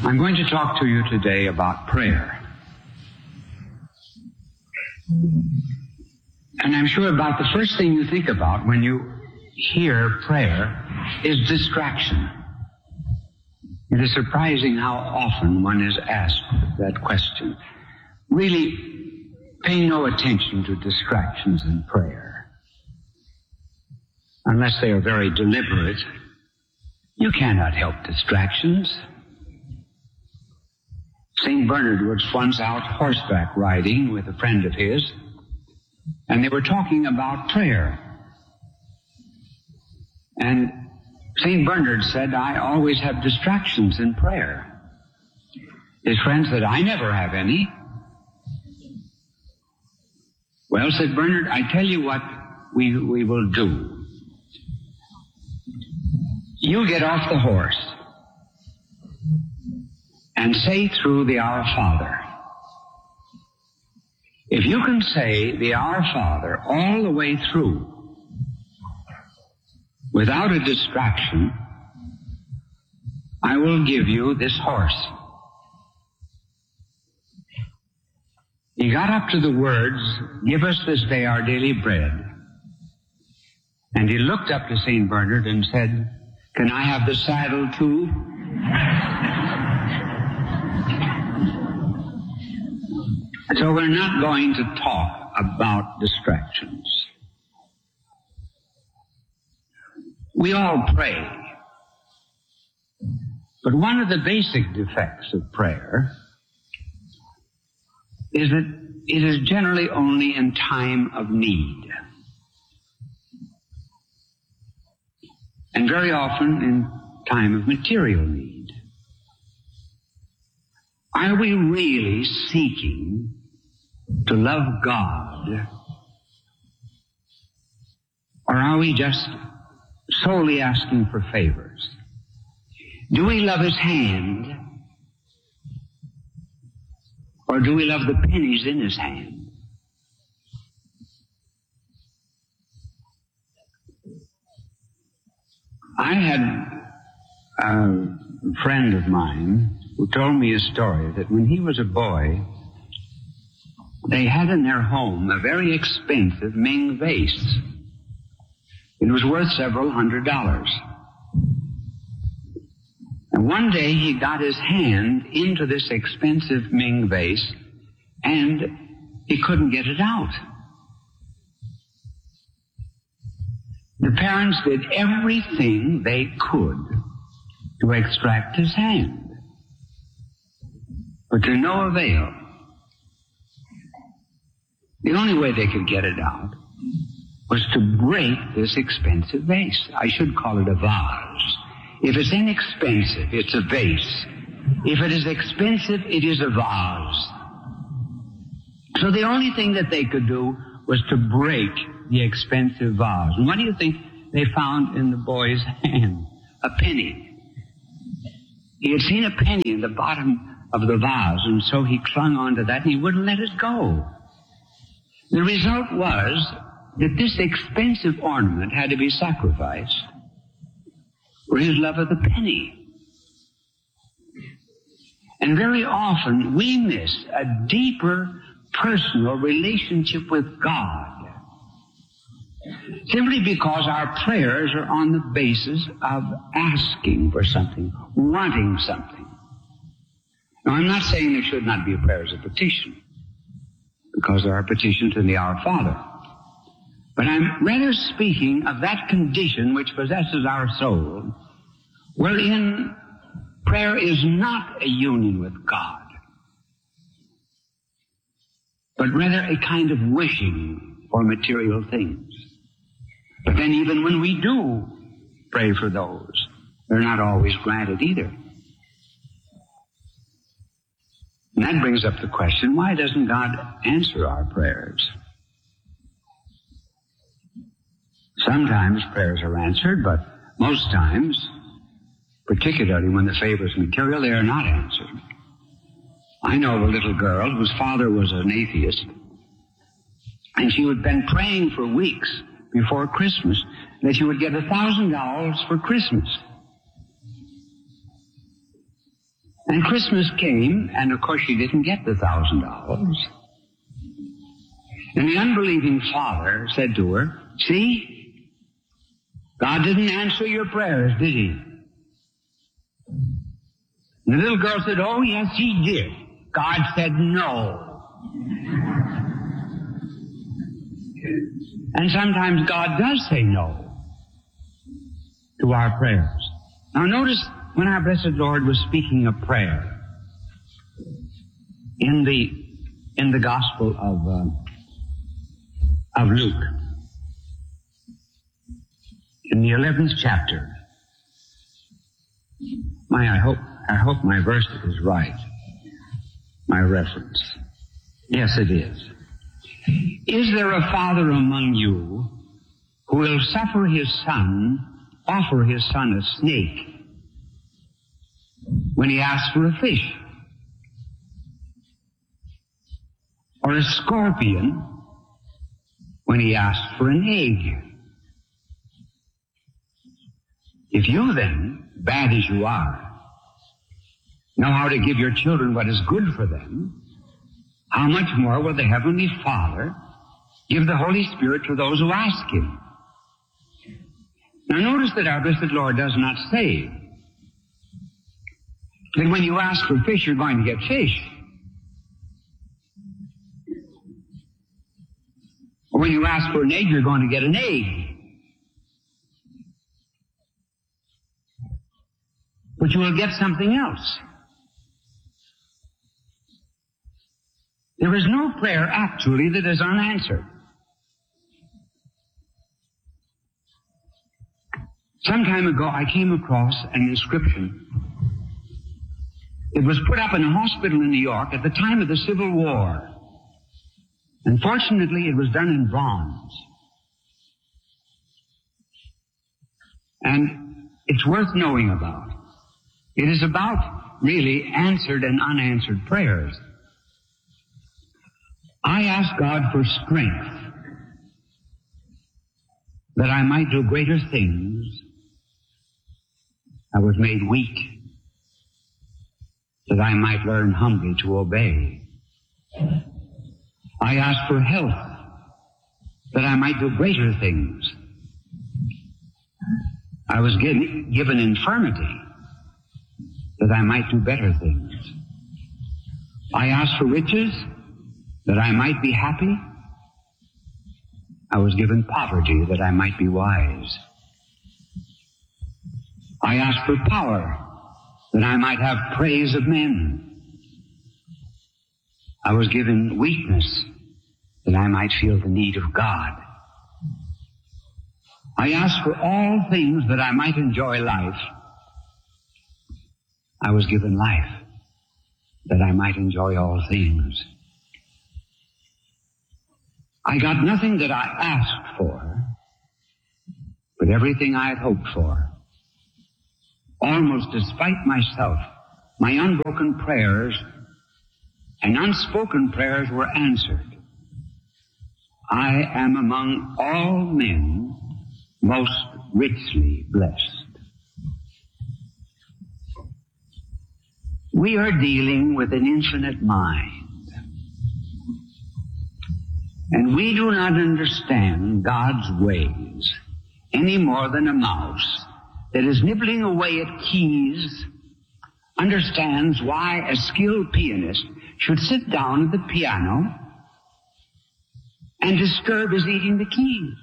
I'm going to talk to you today about prayer. And I'm sure about the first thing you think about when you hear prayer is distraction. It is surprising how often one is asked that question. Really, pay no attention to distractions in prayer. Unless they are very deliberate, you cannot help distractions. St. Bernard was once out horseback riding with a friend of his, and they were talking about prayer. And St. Bernard said, I always have distractions in prayer. His friend said, I never have any. Well, said Bernard, I tell you what we will do. You get off the horse and say through the Our Father. If you can say the Our Father all the way through without a distraction, I will give you this horse. He got up to the words, give us this day our daily bread. And he looked up to St. Bernard and said, can I have the saddle too? So we're not going to talk about distractions. We all pray. But one of the basic defects of prayer is that it is generally only in time of need. And very often in time of material need. Are we really seeking to love God? Or are we just solely asking for favors? Do we love His hand? Or do we love the pennies in His hand? I had a friend of mine who told me a story that when he was a boy, they had in their home a very expensive Ming vase. It was worth several $100s. And one day he got his hand into this expensive Ming vase and he couldn't get it out. The parents did everything they could to extract his hand, but to no avail. The only way they could get it out was to break this expensive vase. I should call it a vase. If it's inexpensive, it's a vase. If it is expensive, it is a vase. So the only thing that they could do was to break the expensive vase. And what do you think they found in the boy's hand? A penny. He had seen a penny in the bottom of the vase, and so he clung onto that and he wouldn't let it go. The result was that this expensive ornament had to be sacrificed for his love of the penny. And very often we miss a deeper personal relationship with God simply because our prayers are on the basis of asking for something, wanting something. Now, I'm not saying there should not be prayers of petition, because there are petitions in the Our Father. But I'm rather speaking of that condition which possesses our soul, wherein prayer is not a union with God, but rather a kind of wishing for material things. But then even when we do pray for those, they're not always granted either. And that brings up the question, why doesn't God answer our prayers? Sometimes prayers are answered, but most times, particularly when the favor is material, they are not answered. I know of a little girl whose father was an atheist, and she had been praying for weeks before Christmas that she would get $1,000 for Christmas. And Christmas came, and of course she didn't get the $1,000. And the unbelieving father said to her, "See, God didn't answer your prayers, did he?" And the little girl said, "Oh, yes, he did. God said no." And sometimes God does say no to our prayers. Now notice when our blessed Lord was speaking of prayer in the Gospel of Luke, in the 11th chapter. I hope my verse is right. My reference. Yes, it is. "Is there a father among you who will offer his son a snake when he asks for a fish? Or a scorpion when he asks for an egg? If you then, bad as you are, know how to give your children what is good for them, how much more will the Heavenly Father give the Holy Spirit to those who ask Him?" Now notice that our blessed Lord does not say that when you ask for fish, you're going to get fish. Or when you ask for an egg, you're going to get an egg. But you will get something else. There is no prayer actually that is unanswered. Some time ago I came across an inscription. It was put up in a hospital in New York at the time of the Civil War. Unfortunately, it was done in bronze. And it's worth knowing about. It is about, really, answered and unanswered prayers. I asked God for strength that I might do greater things. I was made weak that I might learn humbly to obey. I asked for health that I might do greater things. I was given infirmity that I might do better things. I asked for riches that I might be happy. I was given poverty that I might be wise. I asked for power that I might have praise of men. I was given weakness that I might feel the need of God. I asked for all things that I might enjoy life. I was given life that I might enjoy all things. I got nothing that I asked for, but everything I had hoped for. Almost despite myself, my unbroken prayers and unspoken prayers were answered. I am among all men most richly blessed. We are dealing with an infinite mind. And we do not understand God's ways any more than a mouse that is nibbling away at keys understands why a skilled pianist should sit down at the piano and disturb his eating the keys.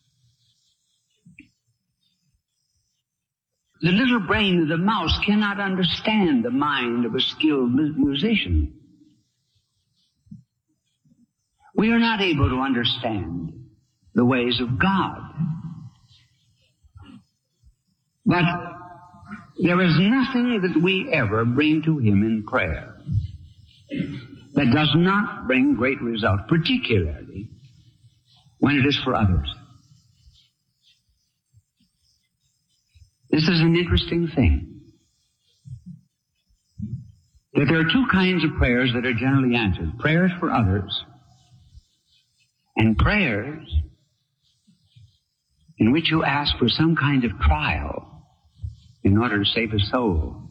The little brain of the mouse cannot understand the mind of a skilled musician. We are not able to understand the ways of God. But there is nothing that we ever bring to Him in prayer that does not bring great results, particularly when it is for others. This is an interesting thing, that there are two kinds of prayers that are generally answered. Prayers for others and prayers in which you ask for some kind of trial in order to save a soul.